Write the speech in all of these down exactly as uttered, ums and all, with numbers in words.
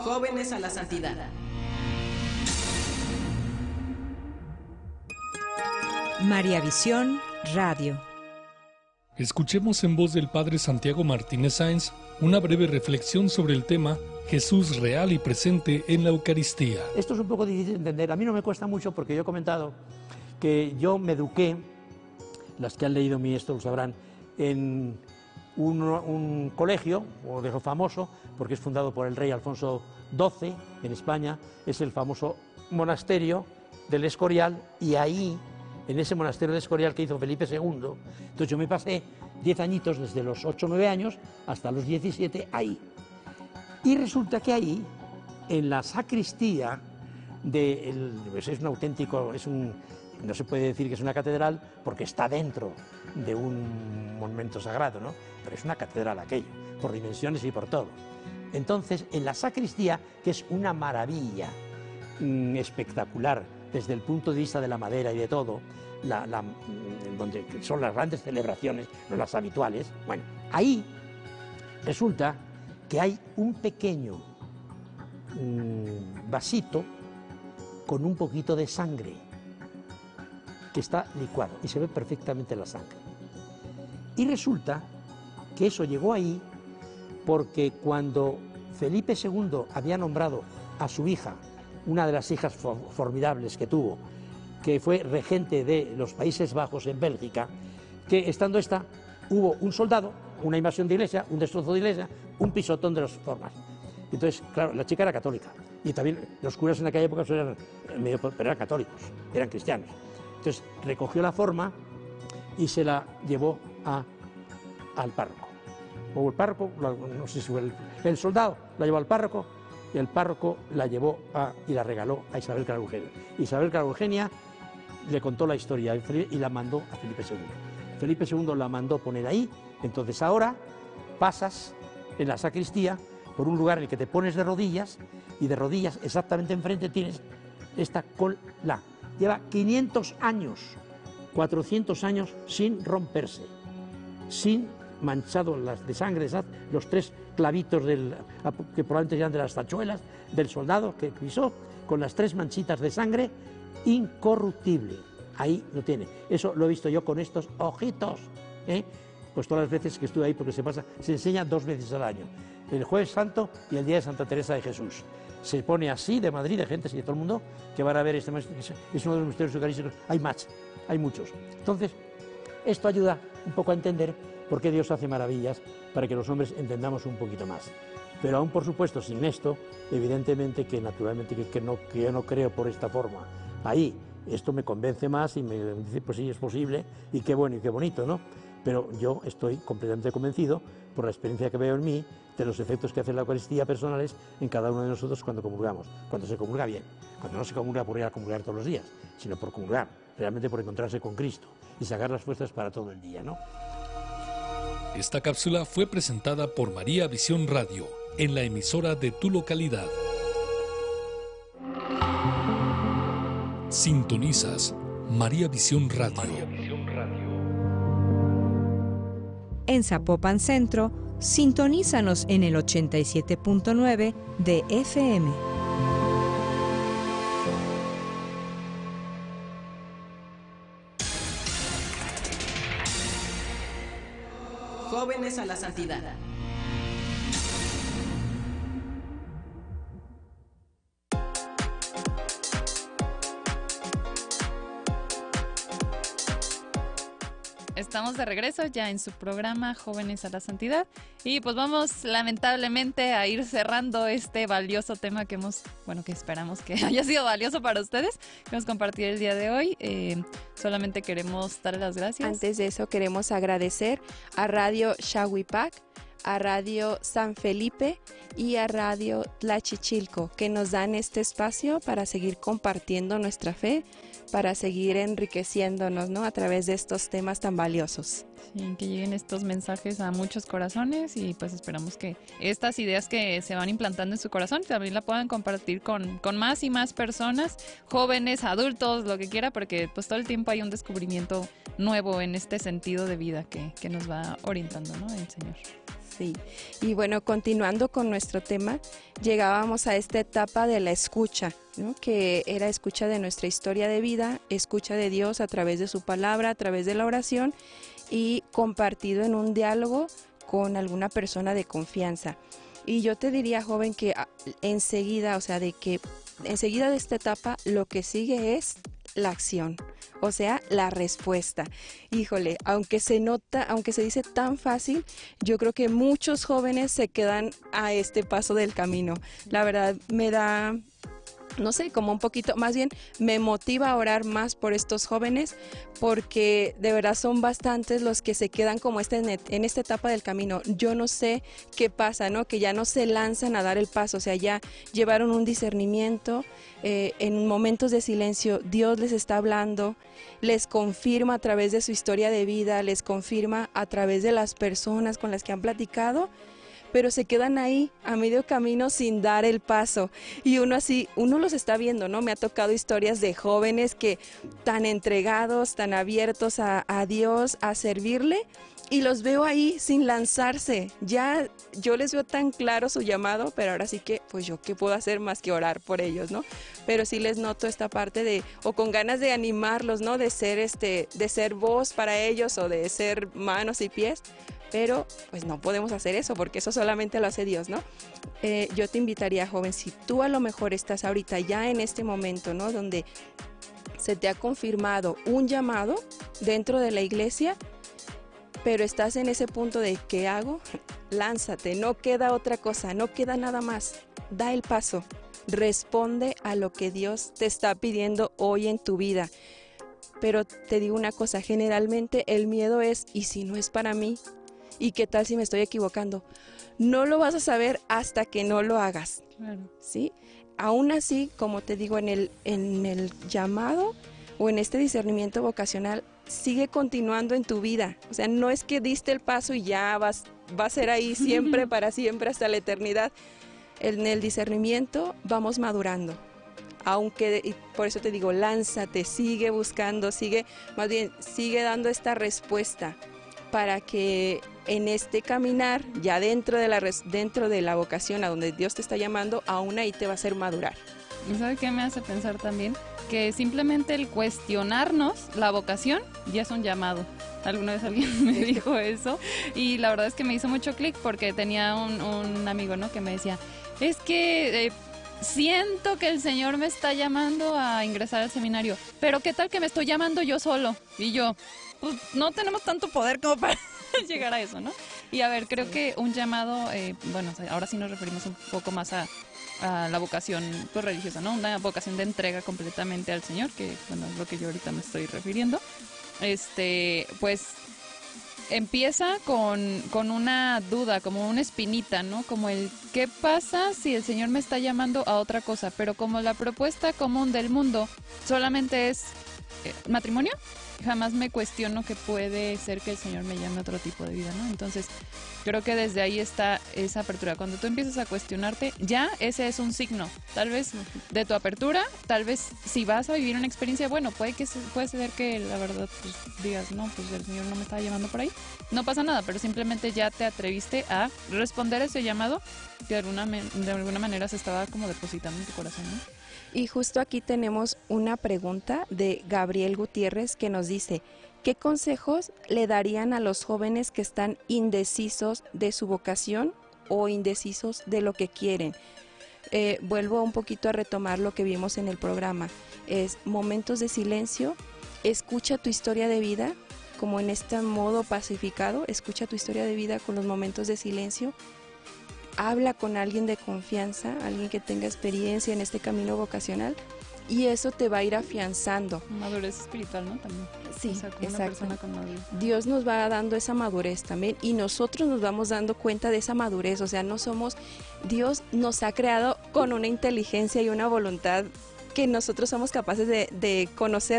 Jóvenes a la Santidad. María Visión Radio. Escuchemos en voz del Padre Santiago Martínez Sáenz una breve reflexión sobre el tema Jesús real y presente en la Eucaristía. Esto es un poco difícil de entender. A mí no me cuesta mucho porque yo he comentado que yo me eduqué, las que han leído mi esto lo sabrán, en un, un colegio, o dejo famoso, porque es fundado por el rey Alfonso doce en España, es el famoso monasterio del Escorial, y ahí, en ese monasterio del Escorial que hizo Felipe segundo, entonces yo me pasé diez añitos, desde los ocho o nueve años hasta los diecisiete, ahí. Y resulta que ahí, en la sacristía, de el, pues es un auténtico, es un, no se puede decir que es una catedral porque está dentro de un monumento sagrado, ¿no? Pero es una catedral aquello, por dimensiones y por todo. Entonces, en la sacristía, que es una maravilla mmm, espectacular desde el punto de vista de la madera y de todo, la, la, donde son las grandes celebraciones, no las habituales, bueno, ahí resulta que hay un pequeño mmm, vasito con un poquito de sangre que está licuado y se ve perfectamente la sangre. Y resulta que eso llegó ahí porque cuando Felipe segundo había nombrado a su hija, una de las hijas formidables que tuvo, que fue regente de los Países Bajos en Bélgica, que estando esta, hubo un soldado, una invasión de iglesia, un destrozo de iglesia, un pisotón de las formas. Entonces, claro, la chica era católica, y también los curas en aquella época eran, medio, pero eran católicos, eran cristianos. Entonces, recogió la forma y se la llevó a, al párroco. O el párroco, no sé si fue el, el soldado, la llevó al párroco, y el párroco la llevó a, y la regaló a Isabel Clara Eugenia. Isabel Clara Eugenia le contó la historia y la mandó a Felipe segundo. Felipe segundo la mandó poner ahí. Entonces ahora pasas en la sacristía por un lugar en el que te pones de rodillas, y de rodillas exactamente enfrente tienes esta cola. Lleva quinientos años, cuatrocientos años sin romperse, sin manchado las de sangre, los tres clavitos del, que probablemente eran de las tachuelas del soldado que pisó, con las tres manchitas de sangre, incorruptible. Ahí lo tiene. Eso lo he visto yo con estos ojitos, ¿eh? Pues todas las veces que estuve ahí, porque se pasa, se enseña dos veces al año, el Jueves Santo y el día de Santa Teresa de Jesús. Se pone así de Madrid, de gente, y de todo el mundo, que van a ver este, es uno de los misterios eucarísticos. Hay más, hay muchos. Entonces, esto ayuda un poco a entender por qué Dios hace maravillas, para que los hombres entendamos un poquito más. Pero aún, por supuesto, sin esto, evidentemente que naturalmente que, que, no, que yo no creo por esta forma. Ahí, esto me convence más y me dice, pues sí, es posible, y qué bueno y qué bonito, ¿no? Pero yo estoy completamente convencido, por la experiencia que veo en mí, de los efectos que hace la Eucaristía personales en cada uno de nosotros cuando comulgamos, cuando se comulga bien, cuando no se comulga por ir a comulgar todos los días, sino por comulgar, realmente por encontrarse con Cristo y sacar las fuerzas para todo el día, ¿no? Esta cápsula fue presentada por María Visión Radio, en la emisora de tu localidad. Sintonizas María Visión Radio. María Visión Radio. En Zapopan Centro, sintonízanos en el ochenta y siete punto nueve de F M. Jóvenes a la Santidad. Estamos de regreso ya en su programa Jóvenes a la Santidad, y pues vamos lamentablemente a ir cerrando este valioso tema que hemos, bueno, que esperamos que haya sido valioso para ustedes, que hemos compartido el día de hoy. Eh, solamente queremos darles las gracias. Antes de eso queremos agradecer a Radio Xahuipac, a Radio San Felipe y a Radio Tlachichilco, que nos dan este espacio para seguir compartiendo nuestra fe, para seguir enriqueciéndonos, ¿no?, a través de estos temas tan valiosos. Sí, que lleguen estos mensajes a muchos corazones y pues esperamos que estas ideas que se van implantando en su corazón también la puedan compartir con, con más y más personas, jóvenes, adultos, lo que quiera, porque pues todo el tiempo hay un descubrimiento nuevo en este sentido de vida que, que nos va orientando, ¿no? El Señor. Sí, y bueno, continuando con nuestro tema, llegábamos a esta etapa de la escucha, ¿no? Que era escucha de nuestra historia de vida, escucha de Dios a través de su palabra, a través de la oración y compartido en un diálogo con alguna persona de confianza. Y yo te diría, joven, que enseguida, o sea, de que enseguida de esta etapa lo que sigue es la acción, o sea, la respuesta. Híjole, aunque se nota, aunque se dice tan fácil, yo creo que muchos jóvenes se quedan a este paso del camino. La verdad me da, no sé, como un poquito, más bien me motiva a orar más por estos jóvenes, porque de verdad son bastantes los que se quedan como este en, en esta etapa del camino. Yo no sé qué pasa, ¿no? Que ya no se lanzan a dar el paso, o sea, ya llevaron un discernimiento, eh, en momentos de silencio Dios les está hablando, les confirma a través de su historia de vida, les confirma a través de las personas con las que han platicado, pero se quedan ahí a medio camino sin dar el paso. Y uno así, uno los está viendo, ¿no? Me ha tocado historias de jóvenes que tan entregados, tan abiertos a, a Dios, a servirle, y los veo ahí sin lanzarse. Ya yo les veo tan claro su llamado, pero ahora sí que, pues yo qué puedo hacer más que orar por ellos, ¿no? Pero sí les noto esta parte de, o con ganas de animarlos, ¿no? De ser este, de ser voz para ellos o de ser manos y pies. Pero pues no podemos hacer eso porque eso solamente lo hace Dios, ¿no? Eh, yo te invitaría, joven, si tú a lo mejor estás ahorita ya en este momento, ¿no? Donde se te ha confirmado un llamado dentro de la iglesia, pero estás en ese punto de ¿qué hago? Lánzate, no queda otra cosa, no queda nada más. Da el paso, responde a lo que Dios te está pidiendo hoy en tu vida. Pero te digo una cosa, generalmente el miedo es, ¿y si no es para mí? ¿Y qué tal si me estoy equivocando? No lo vas a saber hasta que no lo hagas. Claro. ¿Sí? Aún así, como te digo, en el, en el llamado o en este discernimiento vocacional, sigue continuando en tu vida. O sea, no es que diste el paso y ya vas, va a ser ahí siempre, para siempre, hasta la eternidad. En el discernimiento vamos madurando. Aunque, y por eso te digo, lánzate, sigue buscando, sigue, más bien, sigue dando esta respuesta para que en este caminar, ya dentro de la dentro de la vocación a donde Dios te está llamando, aún ahí te va a hacer madurar. ¿Y sabe qué me hace pensar también? Que simplemente el cuestionarnos la vocación ya es un llamado. Alguna vez alguien me dijo eso y la verdad es que me hizo mucho clic porque tenía un, un amigo, ¿no? Que me decía, es que eh, siento que el Señor me está llamando a ingresar al seminario, pero ¿qué tal que me estoy llamando yo solo? Y yo, pues no tenemos tanto poder como para llegar a eso, ¿no? Y a ver, creo que un llamado, eh, bueno, ahora sí nos referimos un poco más a, a la vocación pues, religiosa, ¿no? Una vocación de entrega completamente al Señor, que bueno, es lo que yo ahorita me estoy refiriendo. Este, pues empieza con, con una duda, como una espinita, ¿no? Como el, ¿qué pasa si el Señor me está llamando a otra cosa? Pero como la propuesta común del mundo solamente es eh, matrimonio, jamás me cuestiono que puede ser que el Señor me llame a otro tipo de vida, ¿no? Entonces, creo que desde ahí está esa apertura. Cuando tú empiezas a cuestionarte, ya ese es un signo, tal vez de tu apertura, tal vez si vas a vivir una experiencia, bueno, puede que puede ser que la verdad pues digas, no, pues el Señor no me está llamando por ahí. No pasa nada, pero simplemente ya te atreviste a responder a ese llamado que de alguna, de alguna manera se estaba como depositando en tu corazón, ¿no? Y justo aquí tenemos una pregunta de Gabriel Gutiérrez que nos dice, ¿qué consejos le darían a los jóvenes que están indecisos de su vocación o indecisos de lo que quieren? Eh, vuelvo un poquito a retomar lo que vimos en el programa. Es momentos de silencio, escucha tu historia de vida, como en este modo pacificado, escucha tu historia de vida con los momentos de silencio. Habla con alguien de confianza, alguien que tenga experiencia en este camino vocacional y eso te va a ir afianzando. Madurez espiritual, ¿no? También. Sí, o sea, como exacto. Una persona con madurez. Dios nos va dando esa madurez también y nosotros nos vamos dando cuenta de esa madurez, o sea, no somos, Dios nos ha creado con una inteligencia y una voluntad que nosotros somos capaces de, de conocerla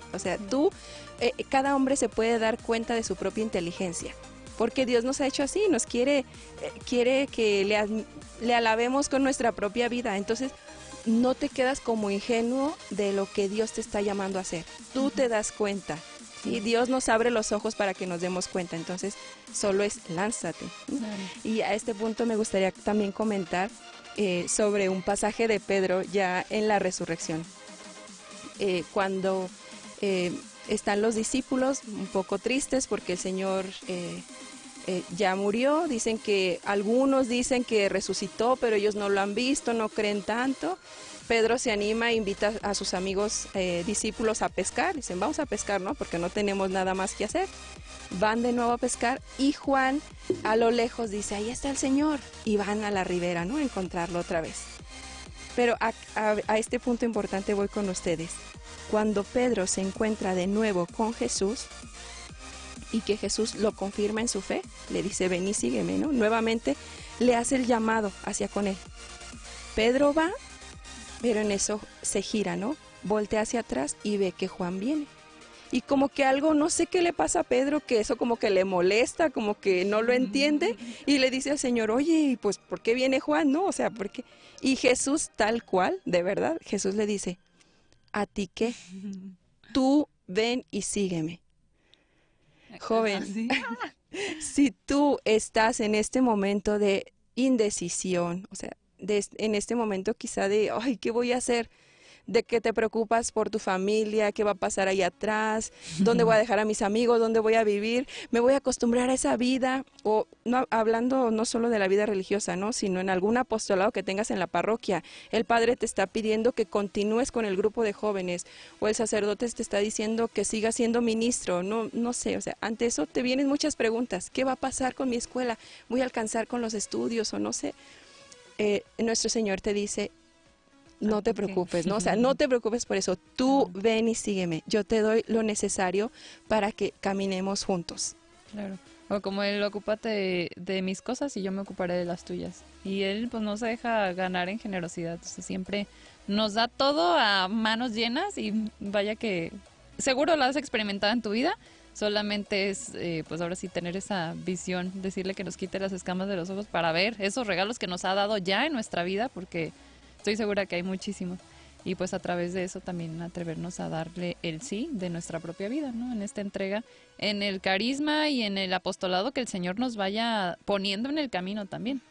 O sea, tú, eh, cada hombre se puede dar cuenta de su propia inteligencia, porque Dios nos ha hecho así, nos quiere, eh, quiere que le, le alabemos con nuestra propia vida. Entonces, no te quedas como ingenuo de lo que Dios te está llamando a hacer. Tú te das cuenta. Y Dios nos abre los ojos para que nos demos cuenta. Entonces, solo es lánzate. Claro. Y a este punto me gustaría también comentar eh, sobre un pasaje de Pedro ya en la resurrección. Eh, cuando eh, están los discípulos un poco tristes porque el Señor eh, eh, ya murió. Dicen que algunos dicen que resucitó, pero ellos no lo han visto, no creen tanto. Pedro se anima e invita a sus amigos eh, discípulos a pescar. Dicen, vamos a pescar, ¿no? Porque no tenemos nada más que hacer. Van de nuevo a pescar y Juan a lo lejos dice, ahí está el Señor. Y van a la ribera, ¿no? A encontrarlo otra vez. Pero a, a, a este punto importante voy con ustedes. Cuando Pedro se encuentra de nuevo con Jesús y que Jesús lo confirma en su fe, le dice, ven y sígueme, ¿no? Nuevamente le hace el llamado hacia con él. Pedro va, pero en eso se gira, ¿no? Voltea hacia atrás y ve que Juan viene. Y como que algo, no sé qué le pasa a Pedro, que eso como que le molesta, como que no lo entiende, y le dice al Señor, oye, pues, ¿por qué viene Juan? No, o sea, ¿por qué? Y Jesús tal cual, de verdad, Jesús le dice, ¿a ti qué? Tú ven y sígueme. Joven, ¿sí? Si tú estás en este momento de indecisión, o sea, De, en este momento quizá de, ay, ¿qué voy a hacer? De que te preocupas por tu familia, qué va a pasar ahí atrás, dónde voy a dejar a mis amigos, dónde voy a vivir, me voy a acostumbrar a esa vida, o no, hablando no solo de la vida religiosa, ¿no? Sino en algún apostolado que tengas en la parroquia, el padre te está pidiendo que continúes con el grupo de jóvenes, o el sacerdote te está diciendo que sigas siendo ministro, no, no sé, o sea, ante eso te vienen muchas preguntas, ¿qué va a pasar con mi escuela? ¿Voy a alcanzar con los estudios o no sé? Eh, nuestro Señor te dice, no te preocupes, ¿no? O sea, no te preocupes por eso, tú ven y sígueme, yo te doy lo necesario para que caminemos juntos. Claro, o como él, ocúpate de, de mis cosas y yo me ocuparé de las tuyas. Y él pues no se deja ganar en generosidad, o sea, siempre nos da todo a manos llenas y vaya que seguro lo has experimentado en tu vida. Solamente es, eh, pues ahora sí, tener esa visión, decirle que nos quite las escamas de los ojos para ver esos regalos que nos ha dado ya en nuestra vida, porque estoy segura que hay muchísimos. Y pues a través de eso también atrevernos a darle el sí de nuestra propia vida, ¿no? En esta entrega, en el carisma y en el apostolado que el Señor nos vaya poniendo en el camino también.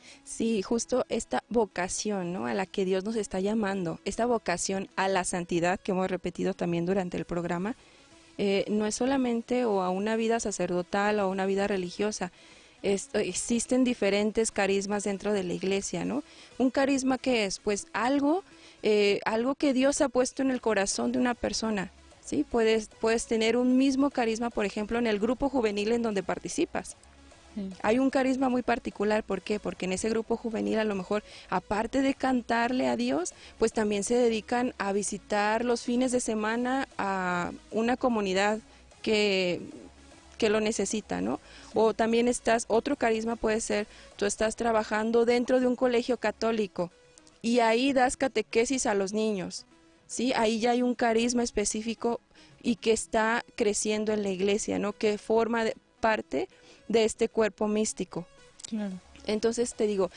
Sí, justo esta vocación, ¿no? A la que Dios nos está llamando, esta vocación a la santidad que hemos repetido también durante el programa, Eh, no es solamente o a una vida sacerdotal o a una vida religiosa, es, existen diferentes carismas dentro de la iglesia, ¿no? Un carisma, ¿qué es? Pues algo, eh, algo que Dios ha puesto en el corazón de una persona, ¿sí? Puedes, puedes tener un mismo carisma, por ejemplo, en el grupo juvenil en donde participas. Sí. Hay un carisma muy particular, ¿por qué? Porque en ese grupo juvenil a lo mejor, aparte de cantarle a Dios, pues también se dedican a visitar los fines de semana a una comunidad que, que lo necesita, ¿no? O también estás, otro carisma puede ser, tú estás trabajando dentro de un colegio católico y ahí das catequesis a los niños, ¿sí? Ahí ya hay un carisma específico y que está creciendo en la iglesia, ¿no? Que forma de, parte de este cuerpo místico. Claro. Entonces te digo,